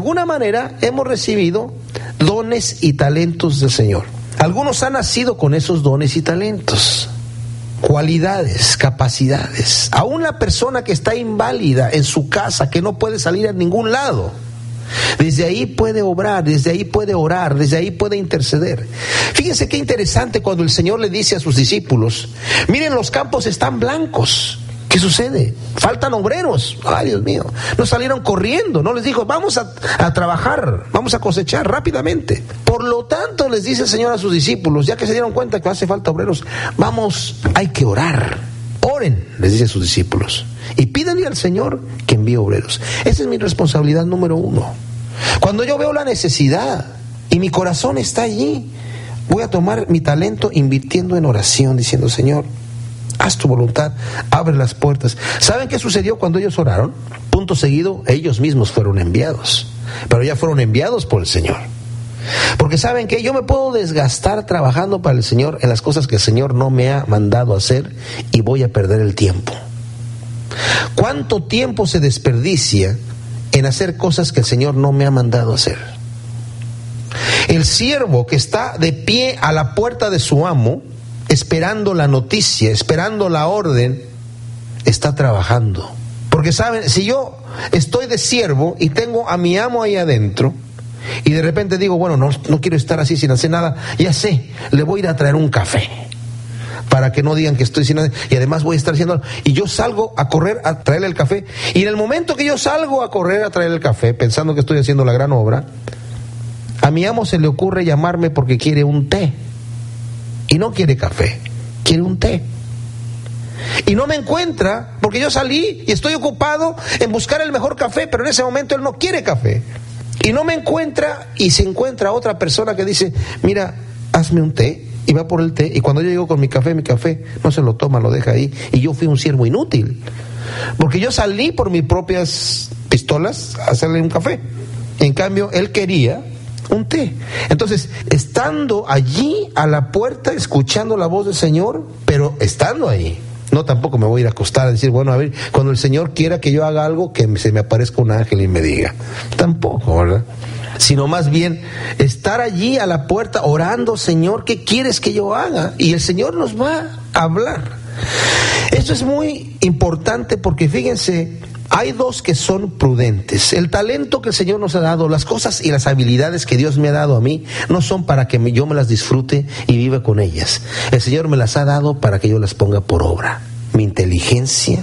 alguna manera hemos recibido dones y talentos del Señor. Algunos han nacido con esos dones y talentos, cualidades, capacidades. Aún la persona que está inválida en su casa, que no puede salir a ningún lado, desde ahí puede obrar, desde ahí puede orar, desde ahí puede interceder. Fíjense qué interesante cuando el Señor le dice a sus discípulos: miren, los campos están blancos. ¿Qué sucede? Faltan obreros. Ay, Dios mío, no salieron corriendo, no les dijo: vamos a trabajar, vamos a cosechar rápidamente. Por lo tanto, les dice el Señor a sus discípulos, ya que se dieron cuenta que hace falta obreros, vamos, hay que orar. Oren, les dice a sus discípulos, y pídanle al Señor que envíe obreros. Esa es mi responsabilidad número uno. Cuando yo veo la necesidad y mi corazón está allí, voy a tomar mi talento invirtiendo en oración, diciendo: Señor, haz tu voluntad, abre las puertas. ¿Saben qué sucedió cuando ellos oraron? Punto seguido, ellos mismos fueron enviados, pero ya fueron enviados por el Señor. Porque ¿saben qué? Yo me puedo desgastar trabajando para el Señor en las cosas que el Señor no me ha mandado hacer, y voy a perder el tiempo. ¿Cuánto tiempo se desperdicia en hacer cosas que el Señor no me ha mandado hacer? El siervo que está de pie a la puerta de su amo, esperando la noticia, esperando la orden, está trabajando. Porque saben, si yo estoy de siervo y tengo a mi amo ahí adentro, y de repente digo: bueno, no quiero estar así sin hacer nada, ya sé, le voy a ir a traer un café, para que no digan que estoy sin nada, y además voy a estar haciendo, y yo salgo a correr a traerle el café, y en el momento que yo salgo a correr a traer el café, pensando que estoy haciendo la gran obra, a mi amo se le ocurre llamarme porque quiere un té. Y no quiere café, quiere un té. Y no me encuentra porque yo salí y estoy ocupado en buscar el mejor café, pero en ese momento él no quiere café. Y no me encuentra, y se encuentra otra persona que dice: mira, hazme un té. Y va por el té, y cuando yo llego con mi café no se lo toma, lo deja ahí. Y yo fui un siervo inútil, porque yo salí por mis propias pistolas a hacerle un café. En cambio, él quería un té. Entonces, estando allí a la puerta, escuchando la voz del Señor, pero estando ahí, no tampoco me voy a ir a acostar a decir: bueno, a ver, cuando el Señor quiera que yo haga algo, que se me aparezca un ángel y me diga. Tampoco, ¿verdad? Sino más bien estar allí a la puerta orando: Señor, ¿qué quieres que yo haga? Y el Señor nos va a hablar. Esto es muy importante porque fíjense, hay dos que son prudentes. El talento que el Señor nos ha dado, las cosas y las habilidades que Dios me ha dado a mí, no son para que yo me las disfrute y viva con ellas. El Señor me las ha dado para que yo las ponga por obra. Mi inteligencia,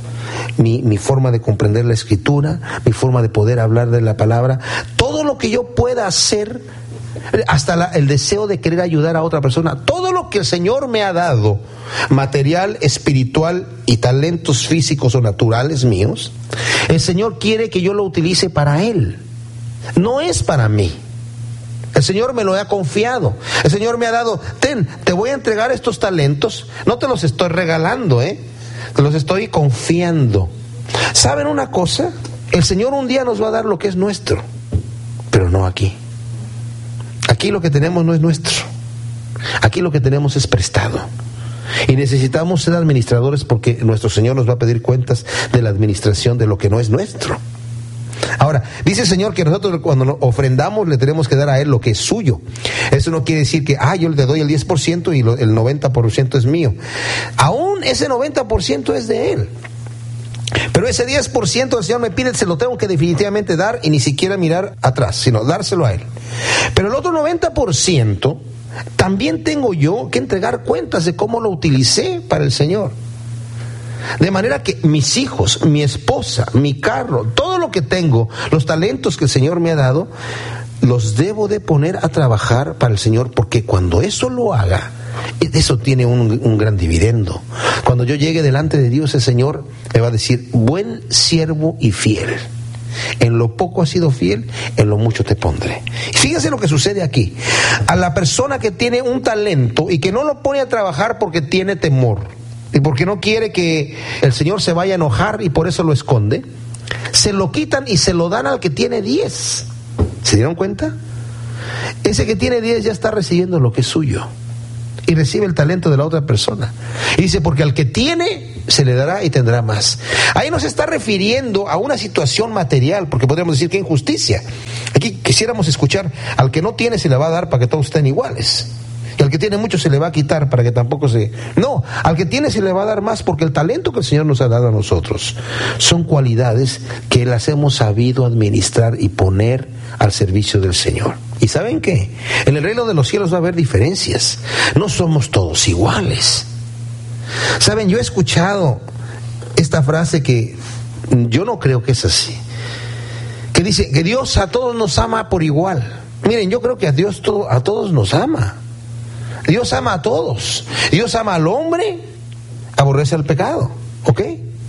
mi forma de comprender la Escritura, mi forma de poder hablar de la palabra, todo lo que yo pueda hacer, hasta el deseo de querer ayudar a otra persona, todo lo que el Señor me ha dado, material, espiritual y talentos físicos o naturales míos, el Señor quiere que yo lo utilice para Él, no es para mí. El Señor me lo ha confiado. El Señor me ha dado: te voy a entregar estos talentos, no te los estoy regalando, te los estoy confiando. ¿Saben una cosa? El Señor un día nos va a dar lo que es nuestro, pero no aquí. Aquí lo que tenemos no es nuestro. Aquí lo que tenemos es prestado. Y necesitamos ser administradores, porque nuestro Señor nos va a pedir cuentas de la administración de lo que no es nuestro. Ahora, dice el Señor que nosotros cuando ofrendamos le tenemos que dar a Él lo que es suyo. Eso no quiere decir que yo le doy el 10% y el 90% es mío. Aún ese 90% es de Él. Pero ese 10% el Señor me pide, se lo tengo que definitivamente dar, y ni siquiera mirar atrás, sino dárselo a Él. Pero el otro 90% también tengo yo que entregar cuentas de cómo lo utilicé para el Señor. De manera que mis hijos, mi esposa, mi carro, todo lo que tengo, los talentos que el Señor me ha dado, los debo de poner a trabajar para el Señor, porque cuando eso lo haga, eso tiene un gran dividendo. Cuando yo llegue delante de Dios, el Señor me va a decir: buen siervo y fiel. En lo poco has sido fiel, en lo mucho te pondré. Fíjense lo que sucede aquí. A la persona que tiene un talento y que no lo pone a trabajar porque tiene temor y porque no quiere que el Señor se vaya a enojar y por eso lo esconde, se lo quitan y se lo dan al que tiene 10. ¿Se dieron cuenta? Ese que tiene 10 ya está recibiendo lo que es suyo y recibe el talento de la otra persona. Y dice: porque al que tiene, se le dará y tendrá más. Ahí no se está refiriendo a una situación material, porque podríamos decir que injusticia. Aquí quisiéramos escuchar: al que no tiene se le va a dar para que todos estén iguales, y al que tiene mucho se le va a quitar para que tampoco se... No, al que tiene se le va a dar más, porque el talento que el Señor nos ha dado a nosotros son cualidades que las hemos sabido administrar y poner al servicio del Señor. ¿Y saben qué? En el reino de los cielos va a haber diferencias. No somos todos iguales. Saben, yo he escuchado esta frase que yo no creo que es así, que dice que Dios a todos nos ama por igual. Miren, yo creo que a Dios a todos nos ama. Dios ama a todos. Dios ama al hombre, aborrece al pecado, ¿ok?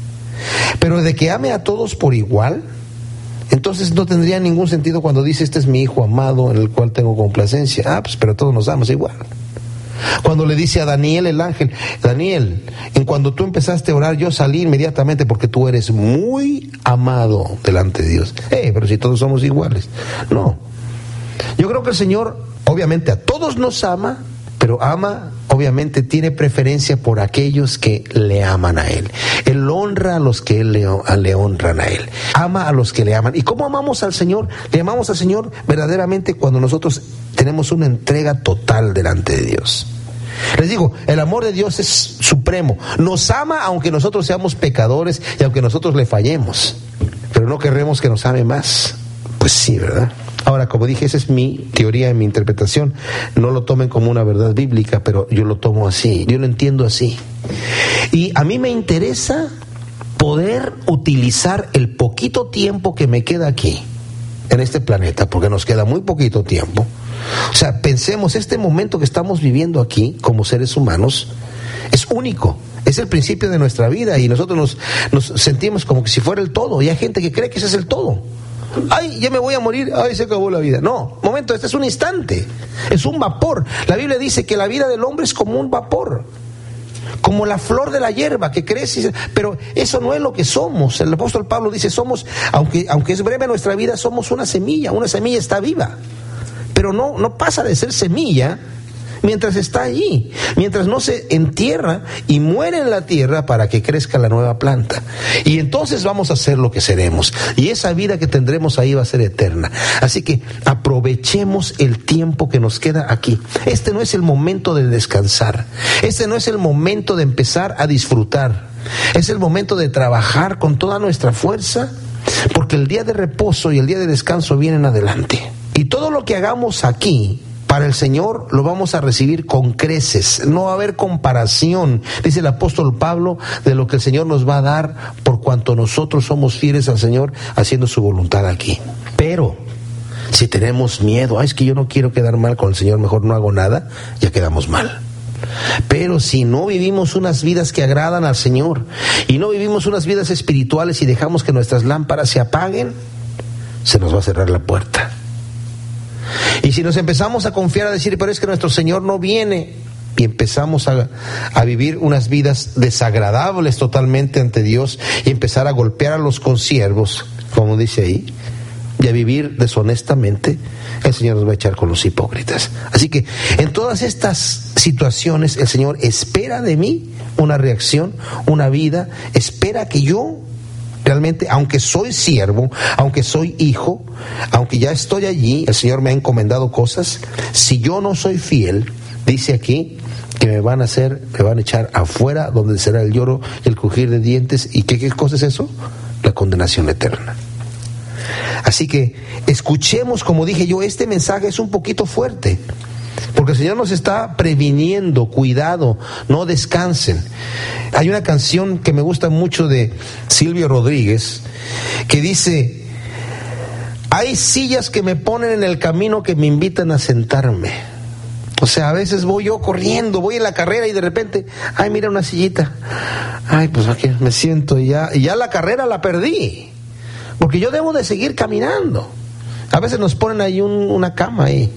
Pero de que ame a todos por igual, entonces no tendría ningún sentido cuando dice: este es mi hijo amado en el cual tengo complacencia. Pues pero todos nos amamos igual. Cuando le dice a Daniel el ángel: Daniel, en cuando tú empezaste a orar, yo salí inmediatamente porque tú eres muy amado delante de Dios. Pero si todos somos iguales. No. Yo creo que el Señor obviamente a todos nos ama, pero ama, obviamente tiene preferencia por aquellos que le aman a Él. Él honra a los que le honran a Él. Ama a los que le aman. ¿Y cómo amamos al Señor? Le amamos al Señor verdaderamente cuando nosotros tenemos una entrega total delante de Dios. Les digo, el amor de Dios es supremo. Nos ama aunque nosotros seamos pecadores y aunque nosotros le fallemos. Pero no queremos que nos ame más. Pues sí, ¿verdad? Ahora, como dije, esa es mi teoría, mi interpretación. No lo tomen como una verdad bíblica, pero yo lo tomo así, yo lo entiendo así. Y a mí me interesa poder utilizar el poquito tiempo que me queda aquí, en este planeta, porque nos queda muy poquito tiempo. O sea, pensemos, este momento que estamos viviendo aquí como seres humanos es único. Es el principio de nuestra vida y nosotros nos sentimos como que si fuera el todo. Y hay gente que cree que ese es el todo. Ay, ya me voy a morir, ay, se acabó la vida. No, momento, este es un instante, es un vapor. La Biblia dice que la vida del hombre es como un vapor, como la flor de la hierba que crece, pero eso no es lo que somos. El apóstol Pablo dice: somos, aunque es breve nuestra vida, somos una semilla está viva, pero no pasa de ser semilla mientras está allí, mientras no se entierra y muere en la tierra para que crezca la nueva planta. Y entonces vamos a ser lo que seremos, y esa vida que tendremos ahí va a ser eterna. Así que aprovechemos el tiempo que nos queda aquí. Este no es el momento de descansar, este no es el momento de empezar a disfrutar, es el momento de trabajar con toda nuestra fuerza, porque el día de reposo y el día de descanso vienen adelante. Y todo lo que hagamos aquí para el Señor lo vamos a recibir con creces. No va a haber comparación, dice el apóstol Pablo, de lo que el Señor nos va a dar por cuanto nosotros somos fieles al Señor haciendo su voluntad aquí. Pero si tenemos miedo, es que yo no quiero quedar mal con el Señor, mejor no hago nada, ya quedamos mal. Pero si no vivimos unas vidas que agradan al Señor y no vivimos unas vidas espirituales y dejamos que nuestras lámparas se apaguen, se nos va a cerrar la puerta. Y si nos empezamos a confiar, a decir: pero es que nuestro Señor no viene, y empezamos a vivir unas vidas desagradables totalmente ante Dios y empezar a golpear a los consiervos, como dice ahí, y a vivir deshonestamente, el Señor nos va a echar con los hipócritas. Así que en todas estas situaciones el Señor espera de mí una reacción, una vida, espera que yo realmente, aunque soy siervo, aunque soy hijo, aunque ya estoy allí, el Señor me ha encomendado cosas. Si yo no soy fiel, dice aquí que me van a echar afuera, donde será el lloro y el crujir de dientes. ¿Y qué cosa es eso? La condenación eterna. Así que escuchemos, como dije yo, este mensaje es un poquito fuerte, porque el Señor nos está previniendo: cuidado, no descansen. Hay una canción que me gusta mucho de Silvio Rodríguez que dice: hay sillas que me ponen en el camino que me invitan a sentarme. O sea, a veces voy yo corriendo, voy en la carrera y de repente, ay, mira una sillita, ay, pues aquí me siento y ya la carrera la perdí, porque yo debo de seguir caminando. A veces nos ponen ahí una cama ahí,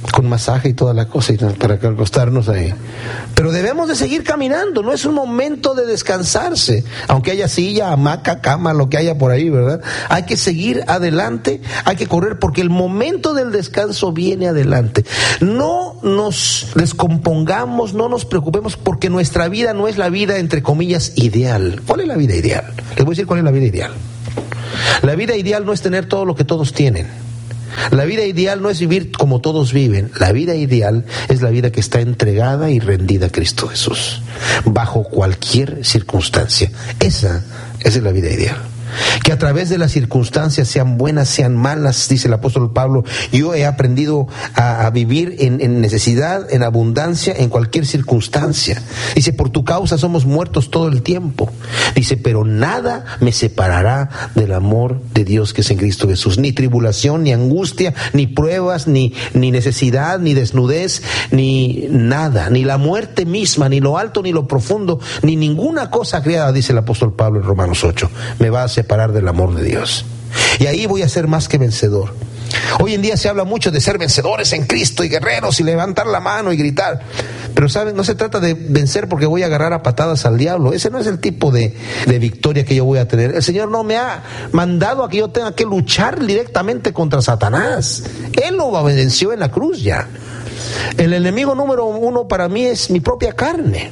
con masaje y toda la cosa para acostarnos ahí. Pero debemos de seguir caminando, no es un momento de descansarse, aunque haya silla, hamaca, cama, lo que haya por ahí, ¿verdad? Hay que seguir adelante, hay que correr, porque el momento del descanso viene adelante. No nos descompongamos, no nos preocupemos, porque nuestra vida no es la vida, entre comillas, ideal. ¿Cuál es la vida ideal? Les voy a decir cuál es la vida ideal. La vida ideal no es tener todo lo que todos tienen. La vida ideal no es vivir como todos viven. La vida ideal es la vida que está entregada y rendida a Cristo Jesús, bajo cualquier circunstancia. Esa es la vida ideal. Que a través de las circunstancias, sean buenas, sean malas, dice el apóstol Pablo, yo he aprendido a vivir en necesidad, en abundancia, en cualquier circunstancia. Dice, por tu causa somos muertos todo el tiempo. Dice, pero nada me separará del amor de Dios que es en Cristo Jesús. Ni tribulación, ni angustia, ni pruebas, ni necesidad, ni desnudez, ni nada, ni la muerte misma, ni lo alto, ni lo profundo, ni ninguna cosa creada, dice el apóstol Pablo en Romanos 8, me va a separar del amor de Dios. Y ahí voy a ser más que vencedor. Hoy en día se habla mucho de ser vencedores en Cristo y guerreros y levantar la mano y gritar. Pero ¿saben? No se trata de vencer porque voy a agarrar a patadas al diablo. Ese no es el tipo de victoria que yo voy a tener. El Señor no me ha mandado a que yo tenga que luchar directamente contra Satanás. Él lo venció en la cruz ya. El enemigo número uno para mí es mi propia carne.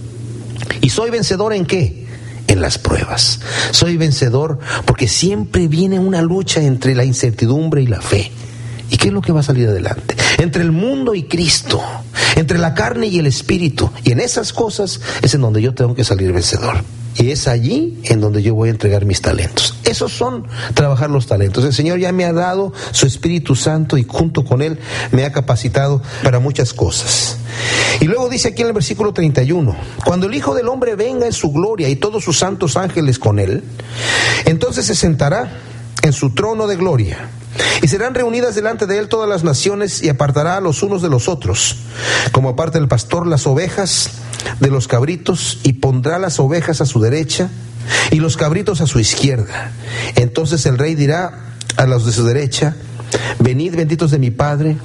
¿Y soy vencedor en qué? En las pruebas. Soy vencedor porque siempre viene una lucha entre la incertidumbre y la fe. ¿Y qué es lo que va a salir adelante? Entre el mundo y Cristo, entre la carne y el espíritu. Y en esas cosas es en donde yo tengo que salir vencedor. Y es allí en donde yo voy a entregar mis talentos. Esos son trabajar los talentos. El Señor ya me ha dado su Espíritu Santo y junto con Él me ha capacitado para muchas cosas. Y luego dice aquí en el versículo 31, cuando el Hijo del Hombre venga en su gloria y todos sus santos ángeles con Él, entonces se sentará en su trono de gloria. Y serán reunidas delante de Él todas las naciones y apartará a los unos de los otros, como aparta el pastor las ovejas de los cabritos, y pondrá las ovejas a su derecha y los cabritos a su izquierda. Entonces el rey dirá a los de su derecha, venid benditos de mi Padre,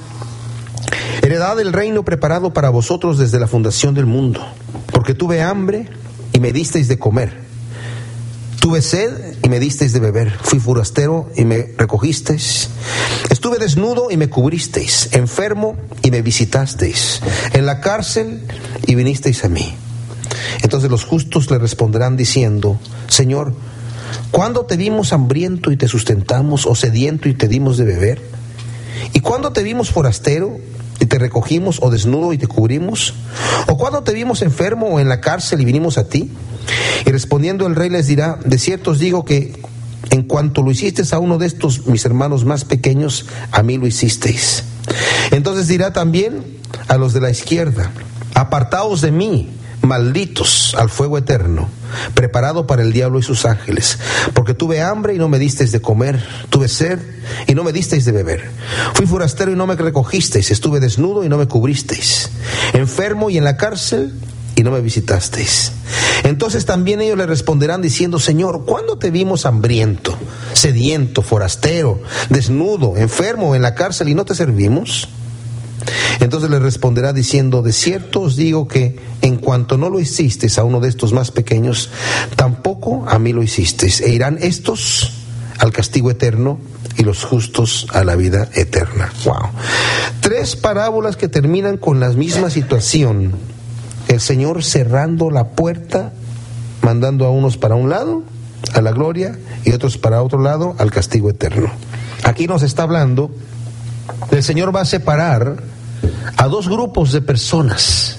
heredad del reino preparado para vosotros desde la fundación del mundo, porque tuve hambre y me disteis de comer, tuve sed y me disteis de beber, fui forastero y me recogisteis, estuve desnudo y me cubristeis, enfermo y me visitasteis, en la cárcel y vinisteis a mí. Entonces los justos le responderán diciendo, Señor, ¿cuándo te vimos hambriento y te sustentamos, o sediento y te dimos de beber? ¿Y cuándo te vimos forastero y te recogimos, o desnudo y te cubrimos? ¿O cuándo te vimos enfermo o en la cárcel y vinimos a ti? Y respondiendo el rey les dirá, de cierto os digo que en cuanto lo hicisteis a uno de estos mis hermanos más pequeños, a mí lo hicisteis. Entonces dirá también a los de la izquierda, apartaos de mí, malditos, al fuego eterno, preparado para el diablo y sus ángeles, porque tuve hambre y no me disteis de comer, tuve sed y no me disteis de beber, fui forastero y no me recogisteis, estuve desnudo y no me cubristeis, enfermo y en la cárcel y no me visitasteis. Entonces también ellos le responderán diciendo, Señor, ¿cuándo te vimos hambriento, sediento, forastero, desnudo, enfermo en la cárcel y no te servimos? Entonces le responderá diciendo, de cierto os digo que en cuanto no lo hicisteis a uno de estos más pequeños, tampoco a mí lo hicisteis. E irán estos al castigo eterno y los justos a la vida eterna. Wow. 3 parábolas que terminan con la misma situación. El Señor cerrando la puerta, mandando a unos para un lado, a la gloria, y otros para otro lado, al castigo eterno. Aquí nos está hablando, el Señor va a separar a 2 grupos de personas.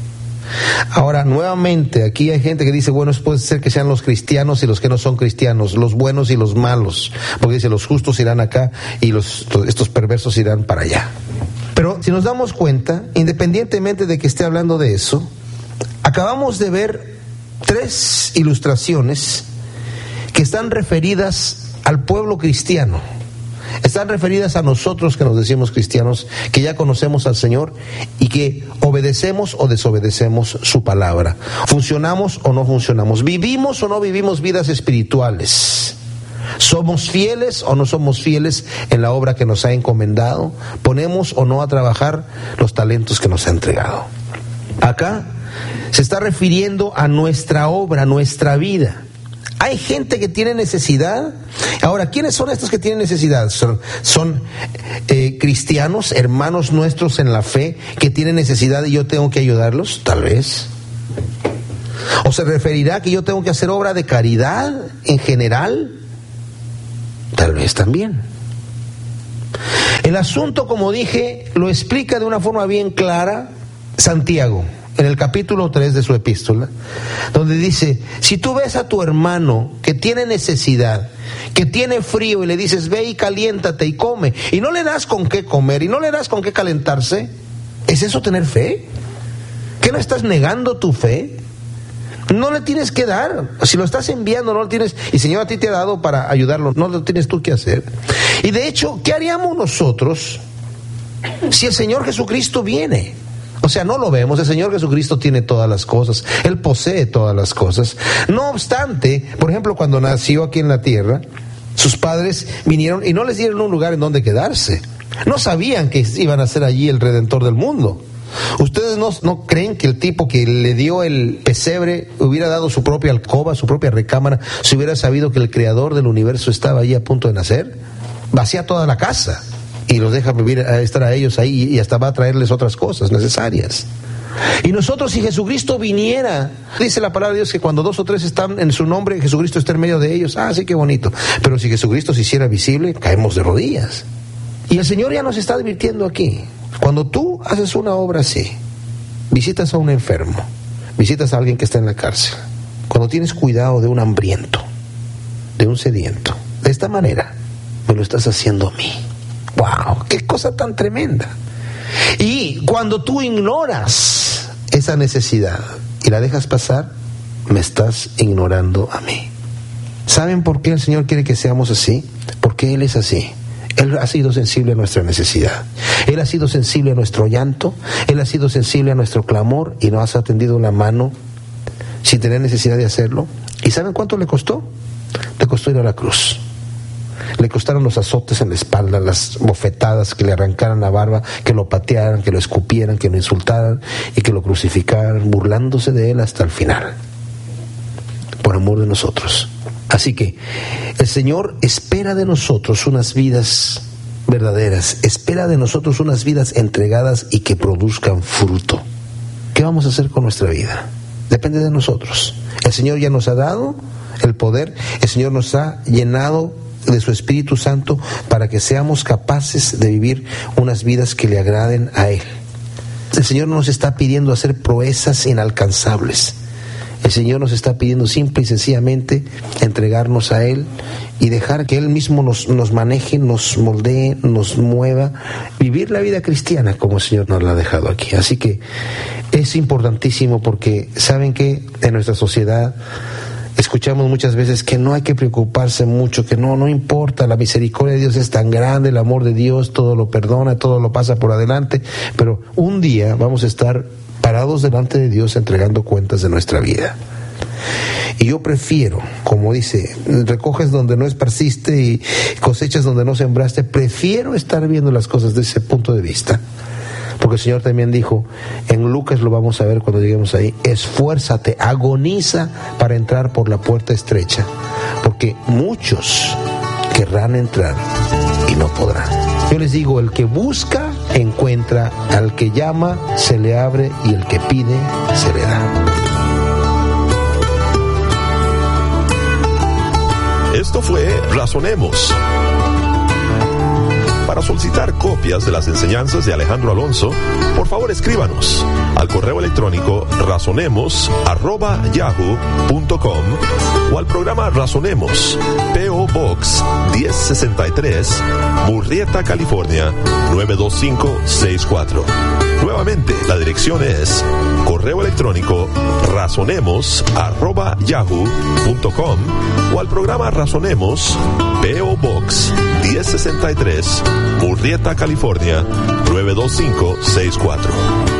Ahora, nuevamente, aquí hay gente que dice, bueno, puede ser que sean los cristianos y los que no son cristianos, los buenos y los malos, porque dice, los justos irán acá y estos perversos irán para allá. Pero si nos damos cuenta, independientemente de que esté hablando de eso, acabamos de ver 3 ilustraciones que están referidas al pueblo cristiano. Están referidas a nosotros que nos decimos cristianos, que ya conocemos al Señor y que obedecemos o desobedecemos su palabra. Funcionamos o no funcionamos. Vivimos o no vivimos vidas espirituales. ¿Somos fieles o no somos fieles en la obra que nos ha encomendado? ¿Ponemos o no a trabajar los talentos que nos ha entregado? Acá se está refiriendo a nuestra obra, a nuestra vida. Hay gente que tiene necesidad. Ahora, ¿quiénes son estos que tienen necesidad? Son cristianos, hermanos nuestros en la fe, que tienen necesidad y yo tengo que ayudarlos, tal vez. ¿O se referirá a que yo tengo que hacer obra de caridad en general? Tal vez también. El asunto, como dije, lo explica de una forma bien clara Santiago, en el capítulo 3 de su epístola, donde dice, si tú ves a tu hermano que tiene necesidad, que tiene frío y le dices, ve y caliéntate y come, y no le das con qué comer y no le das con qué calentarse, ¿es eso tener fe? ¿Qué no estás negando tu fe? No le tienes que dar. Si lo estás enviando, no lo tienes. Y el Señor a ti te ha dado para ayudarlo. No lo tienes tú que hacer. Y de hecho, ¿qué haríamos nosotros si el Señor Jesucristo viene? O sea, no lo vemos. El Señor Jesucristo tiene todas las cosas. Él posee todas las cosas. No obstante, por ejemplo, cuando nació aquí en la tierra, sus padres vinieron y no les dieron un lugar en donde quedarse. No sabían que iban a ser allí el Redentor del mundo. ¿Ustedes no creen que el tipo que le dio el pesebre hubiera dado su propia alcoba, su propia recámara, si hubiera sabido que el creador del universo estaba allí a punto de nacer? Vacía toda la casa y los deja vivir, estar a ellos ahí, y hasta va a traerles otras cosas necesarias. Y nosotros, si Jesucristo viniera, dice la palabra de Dios que cuando 2 o 3 están en su nombre, Jesucristo está en medio de ellos. Sí, qué bonito. Pero si Jesucristo se hiciera visible, caemos de rodillas. Y el Señor ya nos está advirtiendo aquí. Cuando tú haces una obra así, visitas a un enfermo, visitas a alguien que está en la cárcel, cuando tienes cuidado de un hambriento, de un sediento, de esta manera, me lo estás haciendo a mí. ¡Wow! ¡Qué cosa tan tremenda! Y cuando tú ignoras esa necesidad y la dejas pasar, me estás ignorando a mí. ¿Saben por qué el Señor quiere que seamos así? Porque Él es así. Él ha sido sensible a nuestra necesidad. Él ha sido sensible a nuestro llanto. Él ha sido sensible a nuestro clamor y nos ha tendido la mano sin tener necesidad de hacerlo. ¿Y saben cuánto le costó? Le costó ir a la cruz. Le costaron los azotes en la espalda, las bofetadas, que le arrancaran la barba, que lo patearan, que lo escupieran, que lo insultaran y que lo crucificaran, burlándose de Él hasta el final, por amor de nosotros. Así que el Señor espera de nosotros unas vidas verdaderas, espera de nosotros unas vidas entregadas y que produzcan fruto. ¿Qué vamos a hacer con nuestra vida? Depende de nosotros. El Señor ya nos ha dado el poder, el Señor nos ha llenado de su Espíritu Santo para que seamos capaces de vivir unas vidas que le agraden a Él. El Señor no nos está pidiendo hacer proezas inalcanzables. El Señor nos está pidiendo simple y sencillamente entregarnos a Él y dejar que Él mismo nos maneje, nos moldee, nos mueva, vivir la vida cristiana como el Señor nos la ha dejado aquí. Así que es importantísimo, porque saben que en nuestra sociedad escuchamos muchas veces que no hay que preocuparse mucho, que no importa, la misericordia de Dios es tan grande, el amor de Dios todo lo perdona, todo lo pasa por adelante, pero un día vamos a estar parados delante de Dios entregando cuentas de nuestra vida. Y yo prefiero, como dice, recoges donde no esparciste y cosechas donde no sembraste, prefiero estar viendo las cosas desde ese punto de vista. Porque el Señor también dijo, en Lucas lo vamos a ver cuando lleguemos ahí, esfuérzate, agoniza para entrar por la puerta estrecha, porque muchos querrán entrar y no podrán. Yo les digo, el que busca, encuentra, al que llama, se le abre, y el que pide, se le da. Esto fue Razonemos. Para solicitar copias de las enseñanzas de Alejandro Alonso, por favor escríbanos al correo electrónico razonemos@yahoo.com o al programa Razonemos, P.O. Box 1063, Murrieta, California 92564. Nuevamente, la dirección es correo electrónico razonemos@yahoo.com o al programa Razonemos, P.O. Box 1063, Murrieta, California 92564.